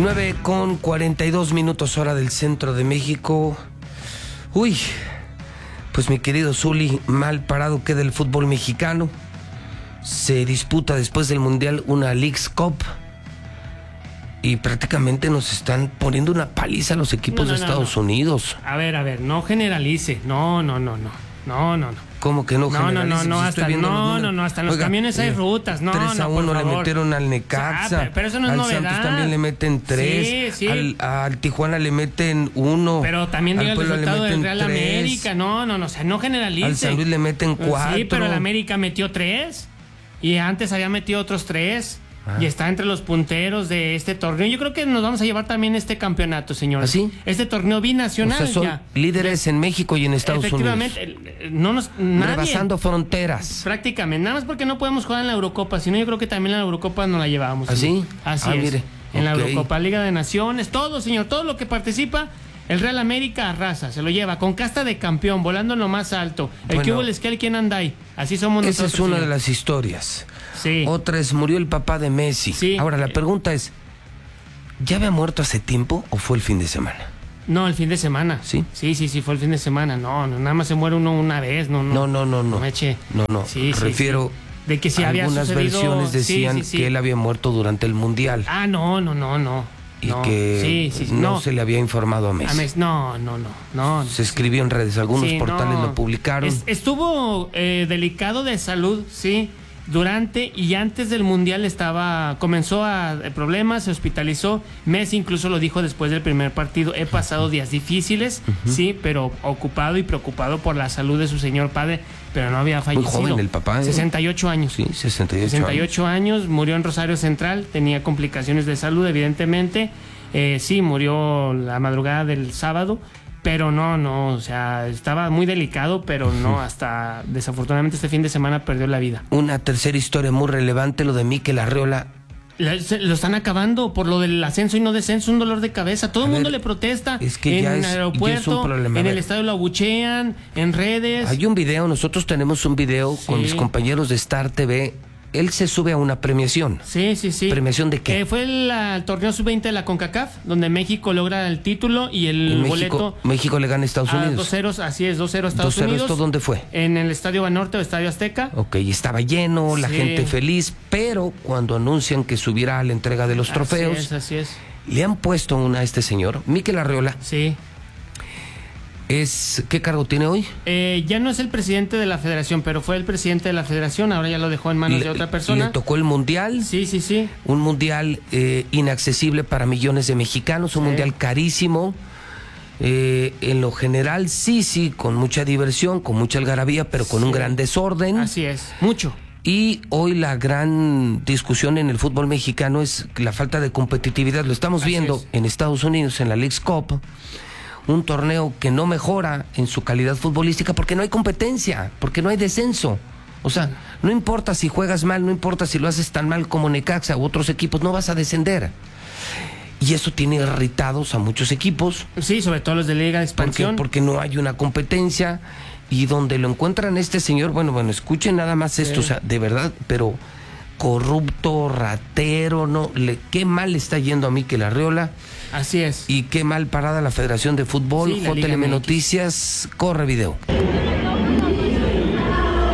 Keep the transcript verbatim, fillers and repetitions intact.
nueve con cuarenta y dos minutos hora del centro de México. Uy, pues mi querido Zuli, mal parado queda el fútbol mexicano. Se disputa después del Mundial una Leagues Cup y prácticamente nos están poniendo una paliza a los equipos no, no, de Estados no, no. Unidos. A ver, a ver, no generalice. No, no, no, no. No, no, no. ¿Cómo que no No, no, no, no, pues hasta, no, no, no, hasta en los Oiga, camiones hay eh, rutas. No, tres a uno le metieron al Necaxa. O sea, pero, pero eso no es al novedad. Santos también le meten tres. Sí, sí. Al, al Tijuana le meten uno. Pero también diga el resultado del Real tres. América. No, no, no, o sea, no generalice. Al San Luis le meten cuatro. Sí, pero el América metió tres. Y antes había metido otros tres. Ah. Y está entre los punteros de este torneo. Yo creo que nos vamos a llevar también este campeonato, señor. ¿Así? Este torneo binacional. O sea, son ya. líderes en México y en Estados Efectivamente, Unidos. Efectivamente, no nos nadie, rebasando fronteras. Prácticamente, nada más porque no podemos jugar en la Eurocopa, sino yo creo que también en la Eurocopa nos la llevamos. ¿Así? Así ah, es. Mire. En okay. la Eurocopa, Liga de Naciones, todo, señor, todo lo que participa. El Real América arrasa, se lo lleva con casta de campeón, volando en lo más alto. El bueno, que hubo el esquel, ¿quién anda ahí? Así somos esa nosotros. Esa es una señor. de las historias. Sí. Otra es, murió el papá de Messi. Sí. Ahora, la pregunta es, ¿ya había muerto hace tiempo o fue el fin de semana? No, el fin de semana. ¿Sí? Sí, sí, sí, fue el fin de semana. No, no, nada más se muere uno una vez, no, no. No, no, no, no. No me eche. No, no, sí, refiero... Sí, sí. De que si había algunas sucedido... versiones decían sí, sí, sí. que él había muerto durante el Mundial. Ah, no, no, no, no. Y no. que sí, sí, no, no se le había informado a Messi. A Messi. No, no, no, no. Se escribió en redes, algunos sí, portales no. lo publicaron. Es, estuvo eh, delicado de salud, sí. Durante y antes del Mundial estaba comenzó a eh, problemas, se hospitalizó. Messi incluso lo dijo después del primer partido. He pasado días difíciles, uh-huh. sí, pero ocupado y preocupado por la salud de su señor padre, pero no había fallecido. Muy joven el papá, ¿eh? sesenta y ocho años. Sí, sesenta y ocho, sesenta y ocho años. Murió en Rosario Central, tenía complicaciones de salud, evidentemente. Eh, sí, murió la madrugada del sábado. Pero no, no, o sea, estaba muy delicado, pero no, hasta desafortunadamente este fin de semana perdió la vida. Una tercera historia muy relevante, lo de Mikel Arriola. La, se, lo están acabando por lo del ascenso y no descenso, un dolor de cabeza. Todo el mundo le protesta. Es que en ya el es, aeropuerto, ya es un problema. En el estadio lo abuchean, en redes. Hay un video, nosotros tenemos un video sí. con mis compañeros de Star T V. Él se sube a una premiación. Sí, sí, sí. ¿Premiación de qué? Eh, fue el, el torneo sub veinte de la CONCACAF, donde México logra el título y el México, boleto. México le gana a Estados Unidos. dos ceros, así es, dos cero a Estados dos cero, Unidos. ¿Esto dónde fue? En el Estadio Banorte o Estadio Azteca. Ok, estaba lleno, la sí. gente feliz, pero cuando anuncian que subirá a la entrega de los trofeos. Así es, así es. Le han puesto una a este señor, Mikel Arriola. Sí. Es, ¿qué cargo tiene hoy? Eh, ya no es el presidente de la federación, pero fue el presidente de la federación, ahora ya lo dejó en manos le, de otra persona. Le tocó el mundial. Sí, sí, sí. Un mundial eh, inaccesible para millones de mexicanos, un sí. mundial carísimo. Eh, en lo general, sí, sí, con mucha diversión, con mucha algarabía, pero con sí. un gran desorden. Así es, mucho. Y hoy la gran discusión en el fútbol mexicano es la falta de competitividad. Lo estamos Así viendo es. en Estados Unidos, en la Leagues Cup. Un torneo que no mejora en su calidad futbolística porque no hay competencia, porque no hay descenso. O sea, no importa si juegas mal, no importa si lo haces tan mal como Necaxa u otros equipos, no vas a descender. Y eso tiene irritados a muchos equipos. Sí, sobre todo los de Liga de Expansión. Porque, porque no hay una competencia. Y donde lo encuentran este señor, bueno, bueno, escuchen nada más esto, sí. o sea, de verdad, pero corrupto, ratero, no, le, qué mal le está yendo a Mikel Arriola. Así es. Y qué mal parada la Federación de Fútbol. Sí, J L M Noticias, corre video.